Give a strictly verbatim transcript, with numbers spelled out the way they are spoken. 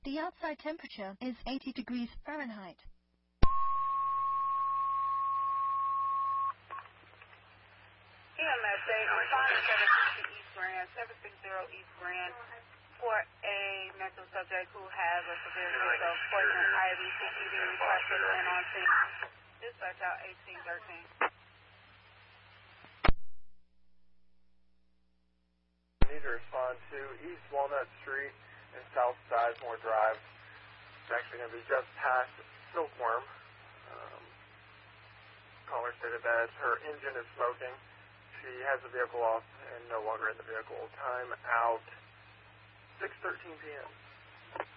The outside temperature is eighty degrees Fahrenheit. E M S eight, responding seven sixty East Grand, seven sixty East Grand, for a mental subject who has a severe case of poison ivy. C T V requested and on scene. Dispatch out eighteen thirteen. I need to respond to East Walnut Street and South Sizemore Drive. It's actually going to be just past Silkworm. Um, caller stated that her engine is smoking. She has the vehicle off and no longer in the vehicle. Time out six thirteen p m